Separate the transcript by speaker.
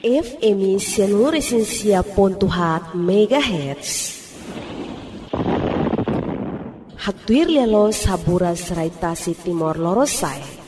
Speaker 1: FM 100.4 MHz. Hatuir lelo saburas raitasi Timor Lorosae.